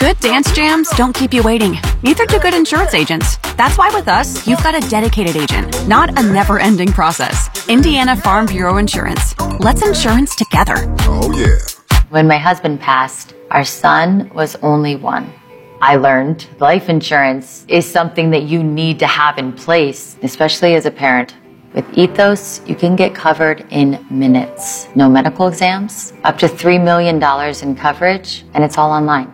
Good dance jams don't keep you waiting. Neither do good insurance agents. That's why with us, you've got a dedicated agent, not a never-ending process. Indiana Farm Bureau Insurance. Let's insurance together. Oh, yeah. When my husband passed, our son was only one. I learned life insurance is something that you need to have in place, especially as a parent. With Ethos, you can get covered in minutes. No medical exams, up to $3 million in coverage, and it's all online.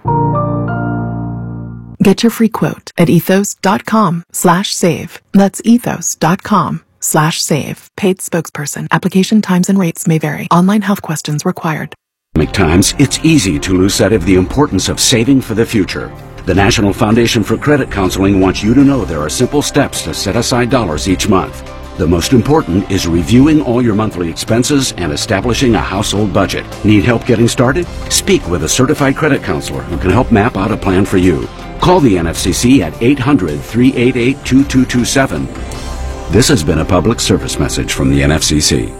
Get your free quote at ethos.com/save. That's ethos.com/save. Paid spokesperson. Application times and rates may vary. Online health questions required. Times, it's easy to lose sight of the importance of saving for the future. The National Foundation for Credit Counseling wants you to know there are simple steps to set aside dollars each month. The most important is reviewing all your monthly expenses and establishing a household budget. Need help getting started? Speak with a certified credit counselor who can help map out a plan for you. Call the NFCC at 800-388-2227. This has been a public service message from the NFCC.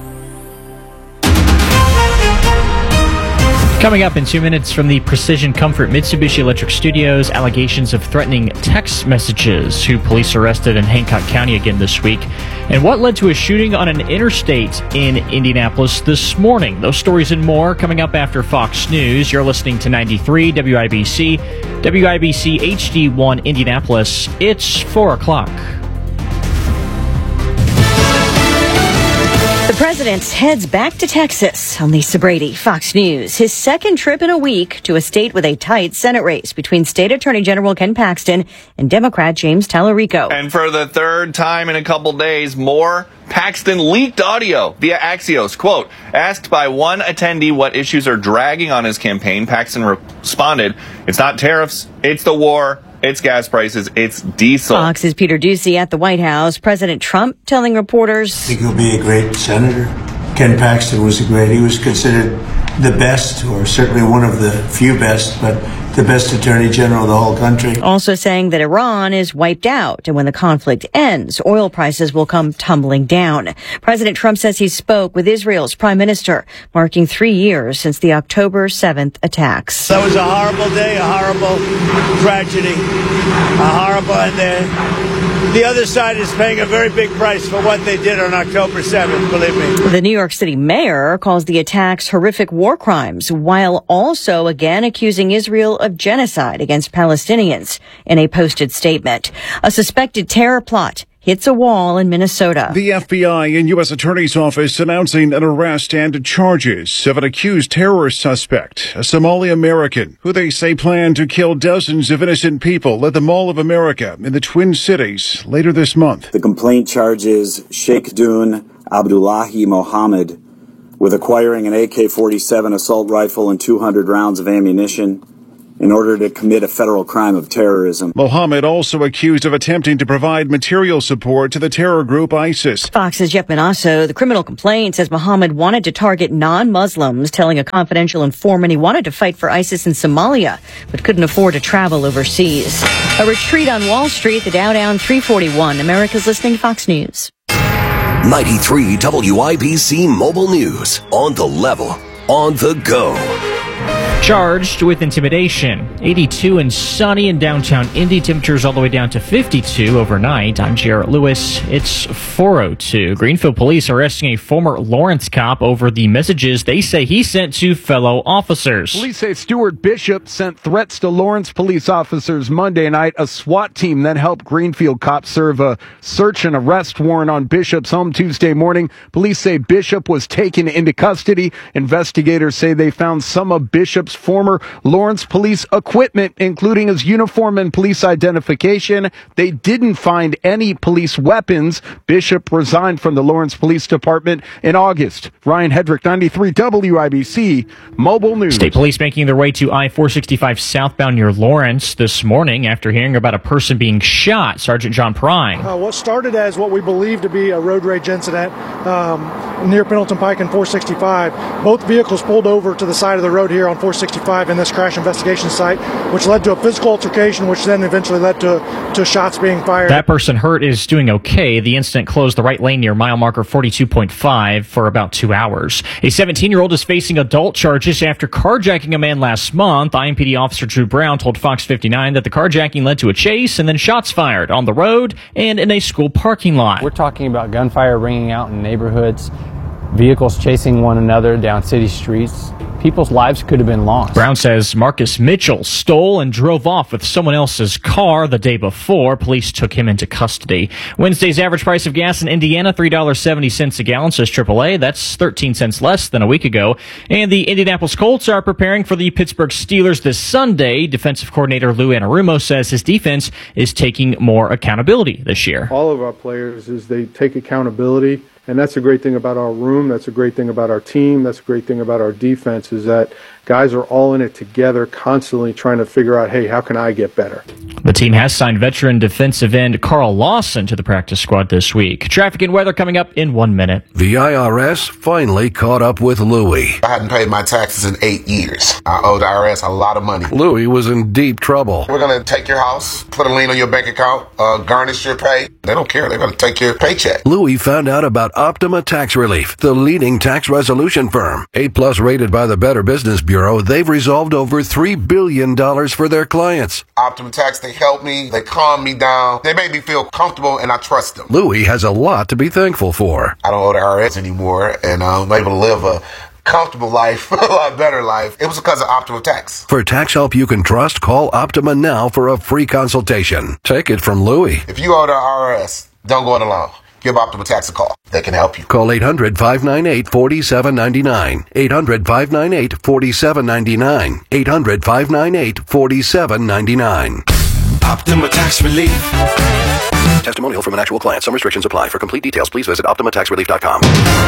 Coming up in 2 minutes from the Precision Comfort Mitsubishi Electric Studios, allegations of threatening text messages. Who police arrested in Hancock County again this week. And what led to a shooting on an interstate in Indianapolis this morning. Those stories and more coming up after Fox News. You're listening to 93 WIBC, WIBC HD1 Indianapolis. It's 4 o'clock. The president heads back to Texas. I'm Lisa Brady, Fox News. His second trip in a week to a state with a tight Senate race between State Attorney General Ken Paxton and Democrat James Tallarico. And for the third time in a couple days, more Paxton leaked audio via Axios. Quote, asked by one attendee what issues are dragging on his campaign, Paxton responded, it's not tariffs, it's the war. It's gas prices. It's diesel. Fox's Peter Doocy at the White House. President Trump telling reporters, I think he'll be a great senator. Ken Paxton was he was considered the best, or certainly one of the few best, but the best attorney general of the whole country. Also saying that Iran is wiped out, and when the conflict ends, oil prices will come tumbling down. President Trump says he spoke with Israel's prime minister, marking 3 years since the October 7th attacks. That was a horrible day, a horrible tragedy, and the other side is paying a very big price for what they did on October 7th, believe me. The New York City mayor calls the attacks horrific war crimes, while also again accusing Israel of genocide against Palestinians in a posted statement. A suspected terror plot hits a wall in Minnesota. The FBI and U.S. Attorney's Office announcing an arrest and charges of an accused terrorist suspect, a Somali American, who they say planned to kill dozens of innocent people at the Mall of America in the Twin Cities later this month. The complaint charges Sheikh Dun Abdullahi Mohammed with acquiring an AK-47 assault rifle and 200 rounds of ammunition in order to commit a federal crime of terrorism. Mohammed also accused of attempting to provide material support to the terror group ISIS. Fox's Jeff Manasso. The criminal complaint says Mohammed wanted to target non-Muslims, telling a confidential informant he wanted to fight for ISIS in Somalia, but couldn't afford to travel overseas. A retreat on Wall Street, the Dow down 341. America's listening to Fox News. 93 WIBC Mobile News. On the level, on the go. Charged with intimidation. 82 and sunny in downtown Indy. Temperatures all the way down to 52 overnight. I'm Jarrett Lewis. It's 4:02. Greenfield police are arresting a former Lawrence cop over the messages they say he sent to fellow officers. Police say Stuart Bishop sent threats to Lawrence police officers Monday night. A SWAT team then helped Greenfield cops serve a search and arrest warrant on Bishop's home Tuesday morning. Police say Bishop was taken into custody. Investigators say they found some of Bishop's former Lawrence police equipment, including his uniform and police identification. They didn't find any police weapons. Bishop resigned from the Lawrence Police Department in August. Ryan Hedrick, 93 WIBC Mobile News. State police making their way to I-465 southbound near Lawrence this morning after hearing about a person being shot. Sergeant John Prine. What started as what we believe to be a road rage incident near Pendleton Pike and 465. Both vehicles pulled over to the side of the road here on 465. 465 in this crash investigation site, which led to a physical altercation, which then eventually led to shots being fired. That person hurt is doing okay. The incident closed the right lane near mile marker 42.5 for about 2 hours. A 17-year-old is facing adult charges after carjacking a man last month. IMPD officer Drew Brown told Fox 59 that the carjacking led to a chase and then shots fired on the road and in a school parking lot. We're talking about gunfire ringing out in neighborhoods, vehicles chasing one another down city streets. People's lives could have been lost. Brown says Marcus Mitchell stole and drove off with someone else's car the day before. Police took him into custody. Wednesday's average price of gas in Indiana, $3.70 a gallon, says AAA. That's 13 cents less than a week ago. And the Indianapolis Colts are preparing for the Pittsburgh Steelers this Sunday. Defensive coordinator Lou Anarumo says his defense is taking more accountability this year. All of our players, is they take accountability. And that's a great thing about our room. That's a great thing about our team. That's a great thing about our defense, is that guys are all in it together, constantly trying to figure out, hey, how can I get better? The team has signed veteran defensive end Carl Lawson to the practice squad this week. Traffic and weather coming up in 1 minute. The IRS finally caught up with Louie. I hadn't paid my taxes in 8 years. I owe the IRS a lot of money. Louie was in deep trouble. We're going to take your house, put a lien on your bank account, garnish your pay. They don't care. They're going to take your paycheck. Louie found out about Optima Tax Relief, the leading tax resolution firm. A+ rated by the Better Business Bureau, they've resolved over $3 billion for their clients. Optima Tax, they help me. They calm me down. They make me feel comfortable, and I trust them. Louie has a lot to be thankful for. I don't owe the IRS anymore, and I'm able to live a comfortable life, a lot better life. It was because of Optima Tax. For tax help you can trust, call Optima now for a free consultation. Take it from Louie. If you owe the IRS, don't go it alone. Give Optima Tax a call. They can help you. Call 800-598-4799. 800-598-4799. 800-598-4799. Optima Tax Relief. Testimonial from an actual client. Some restrictions apply. For complete details, please visit OptimaTaxRelief.com.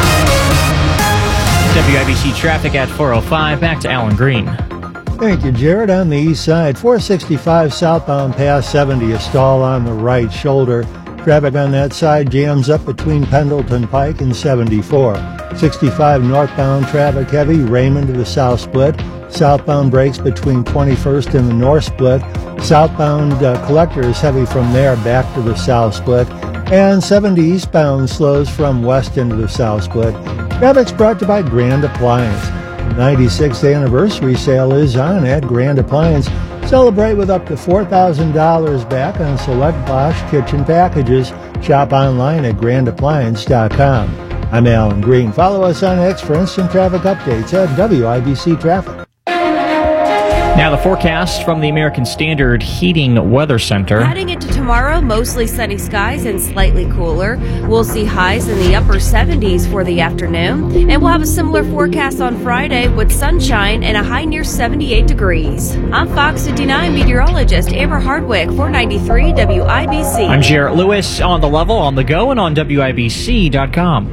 WIBC traffic at 4:05. Back to Alan Green. Thank you, Jared. On the east side, 465 southbound past 70, a stall on the right shoulder. Traffic on that side jams up between Pendleton Pike and 74. 65 northbound traffic heavy, Raymond to the south split. Southbound breaks between 21st and the north split. Southbound collector is heavy from there back to the south split. And 70 eastbound slows from west into the south split. Traffic's brought to you by Grand Appliance. The 96th anniversary sale is on at Grand Appliance. Celebrate with up to $4,000 back on select Bosch kitchen packages. Shop online at grandappliance.com. I'm Alan Green. Follow us on X for instant traffic updates at WIBC Traffic. Now the forecast from the American Standard Heating Weather Center. Heading into tomorrow, mostly sunny skies and slightly cooler. We'll see highs in the upper 70s for the afternoon. And we'll have a similar forecast on Friday with sunshine and a high near 78 degrees. I'm Fox 59 meteorologist Amber Hardwick, 493 WIBC. I'm Jarrett Lewis on the level, on the go, and on WIBC.com.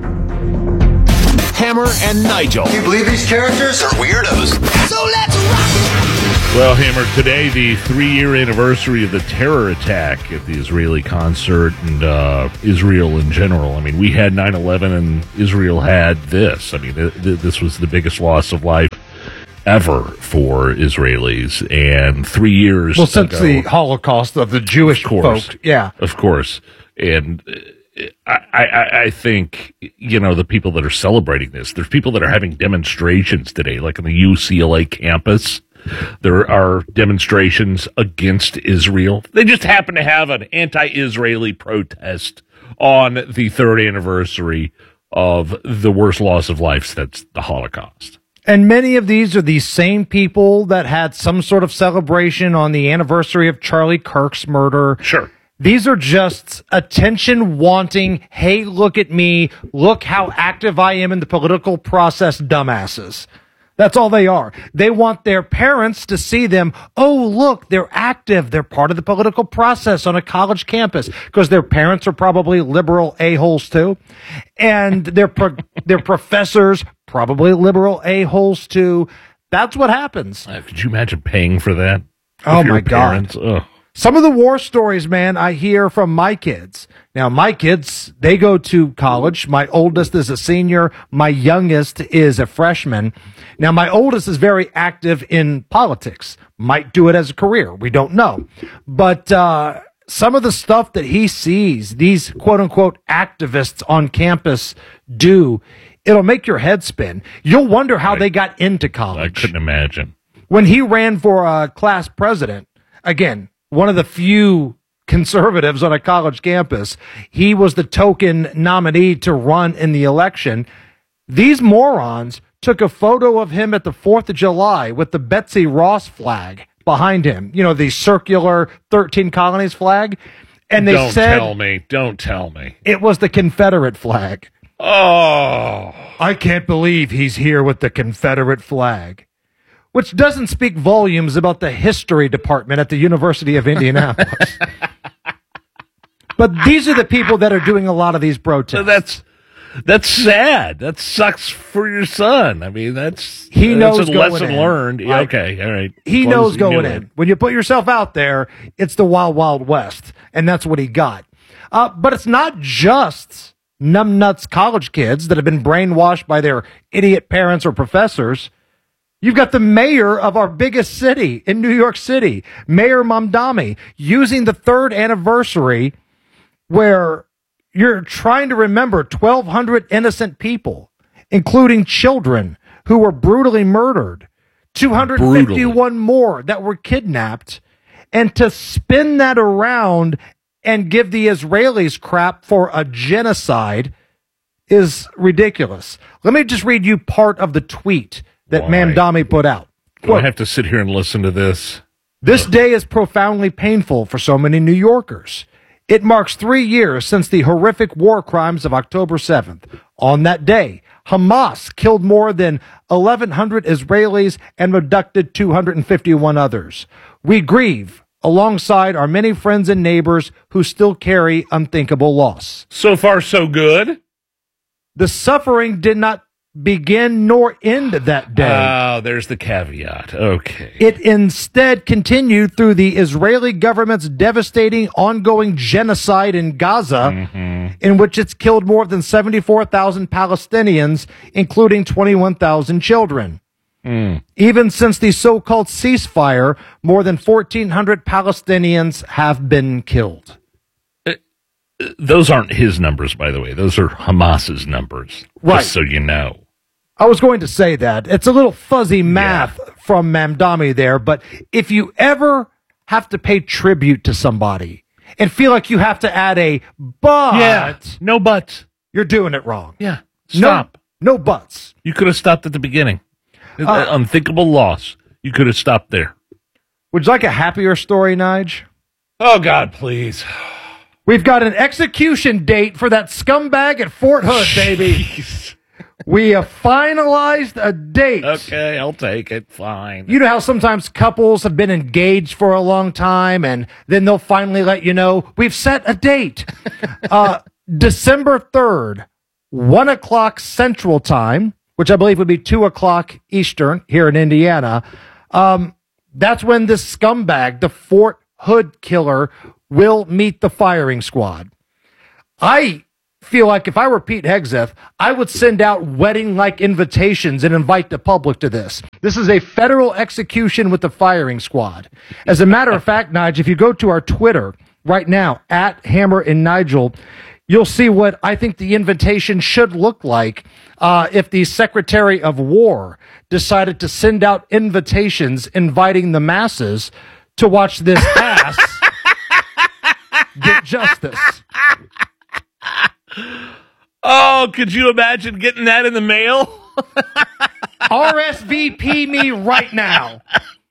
Hammer and Nigel. Can you believe these characters are weirdos? So let's rock it! Well, Hammer, today the 3-year anniversary of the terror attack at the Israeli concert and Israel in general. I mean, we had 9/11 and Israel had this. I mean, this was the biggest loss of life ever for Israelis, and 3 years since the Holocaust of the Jewish folk. Yeah. Of course. And I think, the people that are celebrating this, there's people that are having demonstrations today, like on the UCLA campus. There are demonstrations against Israel. They just happen to have an anti-Israeli protest on the 3rd anniversary of the worst loss of life since the Holocaust. And many of these are the same people that had some sort of celebration on the anniversary of Charlie Kirk's murder. Sure. These are just attention-wanting, hey, look at me, look how active I am in the political process dumbasses. That's all they are. They want their parents to see them, oh, look, they're active, they're part of the political process on a college campus, because their parents are probably liberal a-holes too, and their professors, probably liberal a-holes too. That's what happens. Could you imagine paying for that? Oh, my God. Ugh. Some of the war stories, man, I hear from my kids. Now, my kids, they go to college. My oldest is a senior. My youngest is a freshman. Now, my oldest is very active in politics. Might do it as a career. We don't know. But some of the stuff that he sees, these quote-unquote activists on campus do, it'll make your head spin. You'll wonder how they got into college. I couldn't imagine. When he ran for class president, again, one of the few conservatives on a college campus, he was the token nominee to run in the election. These morons took a photo of him at the 4th of July with the Betsy Ross flag behind him, you know, the circular 13 colonies flag. And they said, Don't tell me. It was the Confederate flag. Oh. I can't believe he's here with the Confederate flag. Which doesn't speak volumes about the history department at the University of Indianapolis. But these are the people that are doing a lot of these protests. That's sad. That sucks for your son. I mean, that's a lesson learned. Yeah, okay, all right. He knows going in. When you put yourself out there, it's the wild, wild west. And that's what he got. But it's not just numbnuts college kids that have been brainwashed by their idiot parents or professors. You've got the mayor of our biggest city in New York City, Mayor Mamdani, using the 3rd anniversary where you're trying to remember 1,200 innocent people, including children who were brutally murdered, 251 more that were kidnapped, and to spin that around and give the Israelis crap for a genocide is ridiculous. Let me just read you part of the tweet that Mamdani put out. Do I have to sit here and listen to this? This day is profoundly painful for so many New Yorkers. It marks 3 years since the horrific war crimes of October 7th. On that day, Hamas killed more than 1,100 Israelis and abducted 251 others. We grieve alongside our many friends and neighbors who still carry unthinkable loss. So far, so good. The suffering did not begin nor end that day. Oh, there's the caveat. Okay. It instead continued through the Israeli government's devastating ongoing genocide in Gaza, in which it's killed more than 74,000 Palestinians, including 21,000 children. Even since the so-called ceasefire, more than 1,400 Palestinians have been killed. Those aren't his numbers, by the way. Those are Hamas's numbers. Right. Just so you know. I was going to say that. It's a little fuzzy math from Mamdani there, but if you ever have to pay tribute to somebody and feel like you have to add a but, no buts, you're doing it wrong. Yeah, stop. No buts. You could have stopped at the beginning. Unthinkable loss. You could have stopped there. Would you like a happier story, Nige? Oh, God, please. We've got an execution date for that scumbag at Fort Hood, baby. We have finalized a date. Okay, I'll take it. Fine. You know how sometimes couples have been engaged for a long time and then they'll finally let you know, we've set a date. December 3rd, 1 o'clock Central Time, which I believe would be 2 o'clock Eastern here in Indiana. That's when this scumbag, the Fort Hood killer, will meet the firing squad. I feel like if I were Pete Hegseth, I would send out wedding-like invitations and invite the public to this. This is a federal execution with the firing squad. As a matter of fact, Nigel, if you go to our Twitter right now, at Hammer and Nigel, you'll see what I think the invitation should look like if the Secretary of War decided to send out invitations inviting the masses to watch this ass get justice. Oh, could you imagine getting that in the mail? RSVP me right now.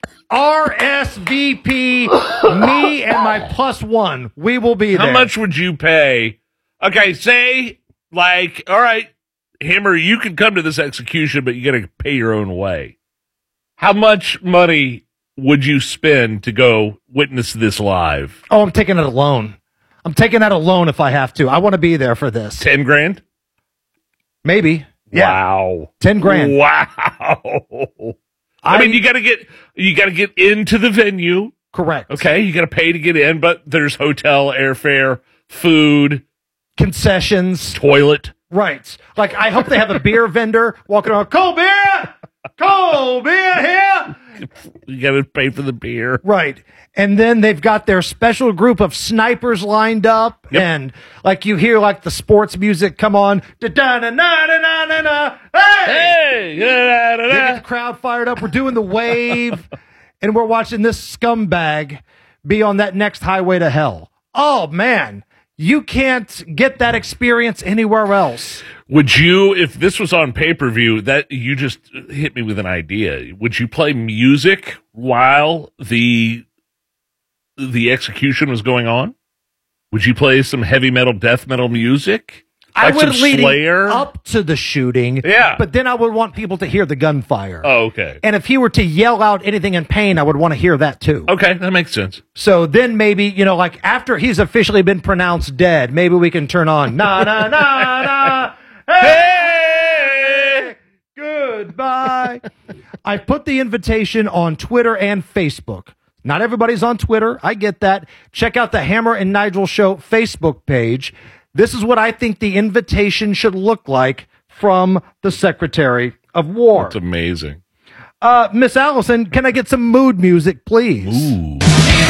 RSVP me and my +1. We will be there. How much would you pay? Okay, say, like, all right, Hammer, you can come to this execution, but you got to pay your own way. How much money would you spend to go witness this live? Oh, I'm taking it alone. I'm taking that alone if I have to. I want to be there for this. 10 grand? Maybe. Yeah. Wow. 10 grand. Wow. I mean, you got to get into the venue. Correct. Okay, you got to pay to get in, but there's hotel, airfare, food, concessions, toilet. Right. Like, I hope they have a beer vendor walking around, cold beer! Cold beer here! You got to pay for the beer. Right. And then they've got their special group of snipers lined up. Yep. And, like, you hear, like, the sports music come on. Da-da-na-na-na-na-na. Hey! Hey! Da-da-da-da. They get the crowd fired up. We're doing the wave. And we're watching this scumbag be on that next highway to hell. Oh, man. You can't get that experience anywhere else. Would you, if this was on pay-per-view, that you just hit me with an idea, would you play music while the execution was going on? Would you play some heavy metal, death metal music? I Like would some lead Slayer? up to the shooting, Yeah. but then I would want people to hear the gunfire. Oh, okay. And if he were to yell out anything in pain, I would want to hear that too. Okay, that makes sense. So then maybe, like after he's officially been pronounced dead, maybe we can turn on na na na na. Hey, goodbye. I put the invitation on Twitter and Facebook. Not everybody's on Twitter. I get that. Check out the Hammer and Nigel Show Facebook page. This is what I think the invitation should look like from the Secretary of War. That's amazing. Miss Allison, can I get some mood music, please? Ooh.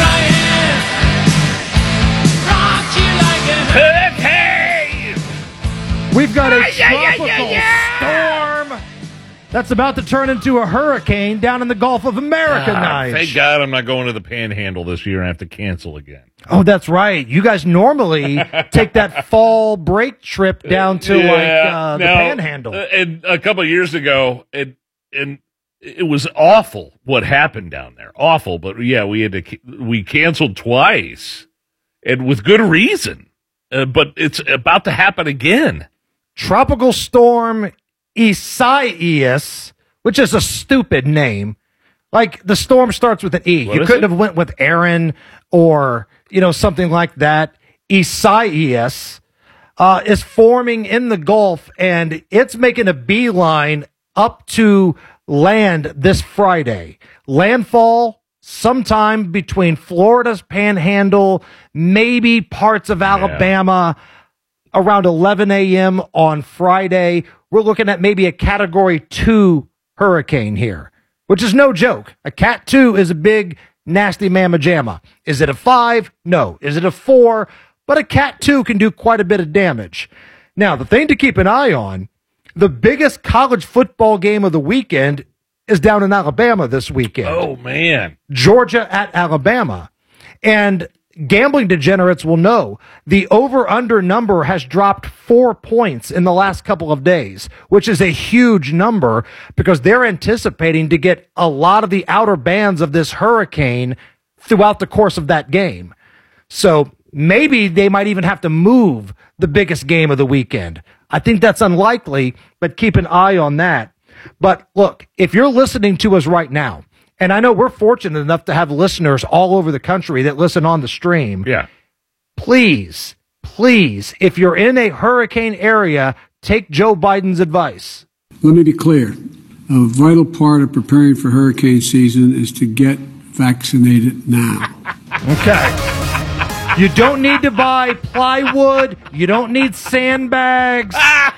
We've got a tropical storm that's about to turn into a hurricane down in the Gulf of America, Nige. Thank God I'm not going to the Panhandle this year and have to cancel again. Oh, that's right. You guys normally take that fall break trip down to the Panhandle. And a couple of years ago, and it was awful what happened down there. Awful, but yeah, we canceled twice, and with good reason. But it's about to happen again. Tropical storm Isaias, which is a stupid name. Like, the storm starts with an E. You couldn't have went with Aaron or, something like that. Isaias is forming in the Gulf, and it's making a beeline up to land this Friday. Landfall sometime between Florida's Panhandle, maybe parts of Alabama, around 11 a.m. on Friday. We're looking at maybe a Category 2 hurricane here, which is no joke. A Cat 2 is a big, nasty mamma jamma. Is it a 5? No. Is it a 4? But a Cat 2 can do quite a bit of damage. Now, the thing to keep an eye on, the biggest college football game of the weekend is down in Alabama this weekend. Oh, man. Georgia at Alabama. And gambling degenerates will know the over-under number has dropped 4 points in the last couple of days, which is a huge number because they're anticipating to get a lot of the outer bands of this hurricane throughout the course of that game. So maybe they might even have to move the biggest game of the weekend. I think that's unlikely, but keep an eye on that. But look, if you're listening to us right now, and I know we're fortunate enough to have listeners all over the country that listen on the stream. Yeah. Please, if you're in a hurricane area, take Joe Biden's advice. Let me be clear. A vital part of preparing for hurricane season is to get vaccinated now. Okay. You don't need to buy plywood. You don't need sandbags.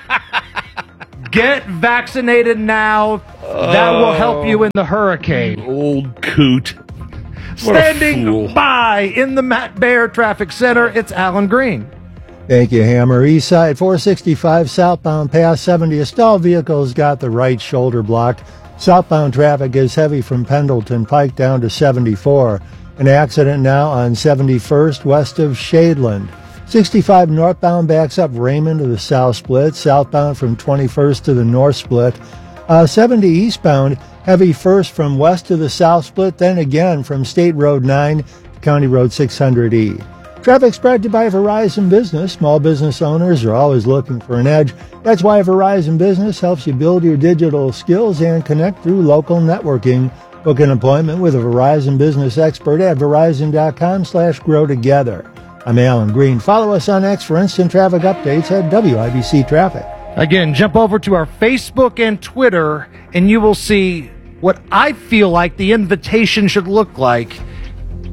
Get vaccinated now. That will help you in the hurricane. Old coot. Standing by in the Matt Baer Traffic Center, it's Alan Green. Thank you, Hammer. East side 465 southbound past 70. A stalled vehicle's got the right shoulder blocked. Southbound traffic is heavy from Pendleton Pike down to 74. An accident now on 71st west of Shadeland. 65 northbound backs up Raymond to the south split. Southbound from 21st to the north split. 70 eastbound, heavy first from west to the south split, then again from State Road 9 to County Road 600E. Traffic's brought to you by Verizon Business. Small business owners are always looking for an edge. That's why Verizon Business helps you build your digital skills and connect through local networking. Book an appointment with a Verizon Business expert at verizon.com/growtogether. I'm Alan Green. Follow us on X for instant traffic updates at WIBC Traffic. Again, jump over to our Facebook and Twitter, and you will see what I feel like the invitation should look like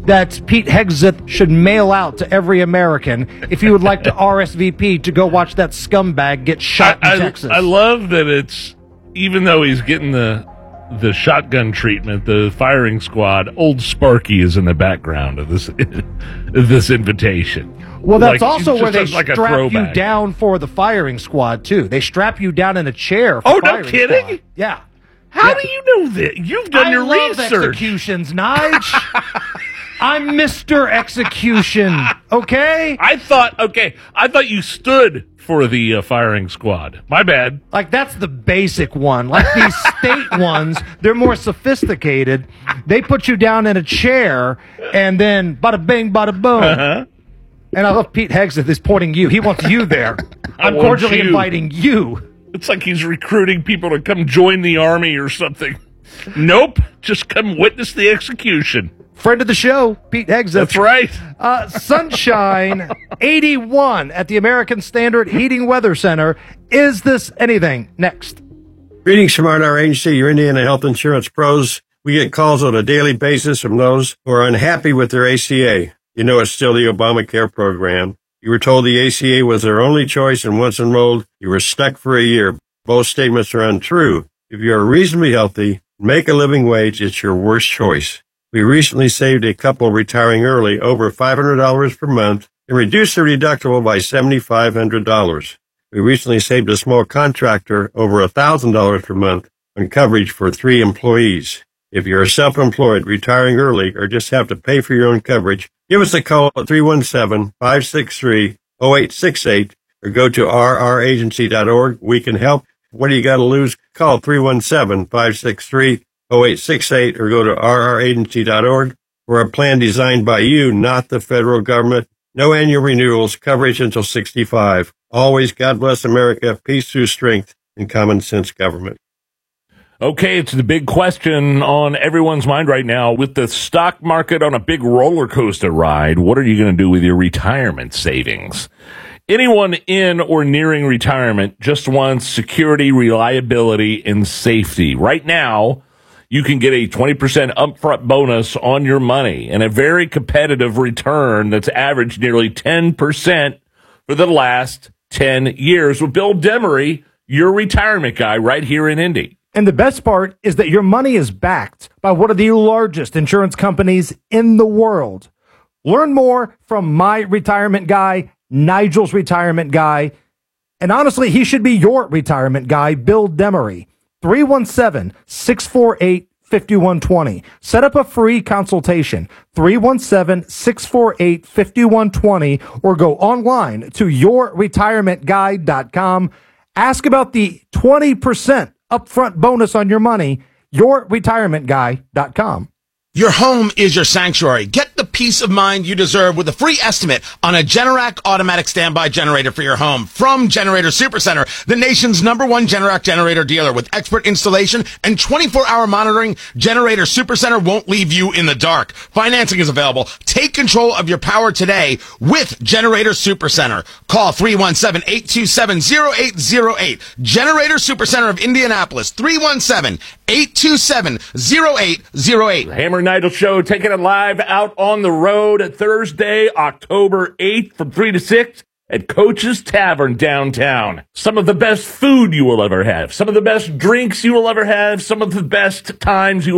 that Pete Hegseth should mail out to every American if you would like to RSVP to go watch that scumbag get shot in Texas. I love that it's, even though he's getting the shotgun treatment, the firing squad, old Sparky is in the background of this invitation. Well, that's Like, also just where they as like a strap you throwback. down for the firing squad, too. They strap you down in a chair for Oh, no firing kidding? squad. Yeah. How do you know that? You've done your love research. executions, Nige. I'm Mr. Execution, okay? I thought you stood for the firing squad. My bad. Like, that's the basic one. Like, these state ones, they're more sophisticated. They put you down in a chair, and then bada bing, bada boom. Uh-huh. And I love Pete Hegseth is pointing you. He wants you there. I'm want cordially you. inviting you. It's like he's recruiting people to come join the army or something. Nope. Just come witness the execution. Friend of the show, Pete Hegseth. That's right. Sunshine, 81 at the American Standard Heating Weather Center. Is this anything? Next. Greetings from our agency, your Indiana Health Insurance Pros. We get calls on a daily basis from those who are unhappy with their ACA. You know it's still the Obamacare program. You were told the ACA was their only choice, and once enrolled, you were stuck for a year. Both statements are untrue. If you are reasonably healthy, make a living wage, it's your worst choice. We recently saved a couple retiring early over $500 per month and reduced their deductible by $7,500. We recently saved a small contractor over $1,000 per month on coverage for 3 employees. If you're self-employed, retiring early, or just have to pay for your own coverage, give us a call at 317-563-0868 or go to rragency.org. We can help. What do you got to lose? Call 317-563-0868 or go to rragency.org. We're a plan designed by you, not the federal government. No annual renewals, coverage until 65. Always God bless America, peace through strength, and common sense government. Okay, it's the big question on everyone's mind right now. With the stock market on a big roller coaster ride, what are you going to do with your retirement savings? Anyone in or nearing retirement just wants security, reliability, and safety. Right now, you can get a 20% upfront bonus on your money and a very competitive return that's averaged nearly 10% for the last 10 years with Bill Demery, your retirement guy right here in Indy. And the best part is that your money is backed by one of the largest insurance companies in the world. Learn more from my retirement guy, Nigel's retirement guy, and honestly, he should be your retirement guy, Bill Demery. 317-648-5120. Set up a free consultation, 317-648-5120, or go online to yourretirementguide.com. Ask about the 20% upfront bonus on your money, yourretirementguy.com. Your home is your sanctuary. Get the peace of mind you deserve with a free estimate on a Generac automatic standby generator for your home from Generator Supercenter, the nation's #1 Generac generator dealer. With expert installation and 24-hour monitoring, Generator Supercenter won't leave you in the dark. Financing is available. Take control of your power today with Generator Supercenter. Call 317-827-0808. Generator Supercenter of Indianapolis, 317-827-0808. Hammer Nigel Show, taking it live out on the road at Thursday, October 8th from 3 to 6 at Coach's Tavern downtown. Some of the best food you will ever have, some of the best drinks you will ever have, some of the best times you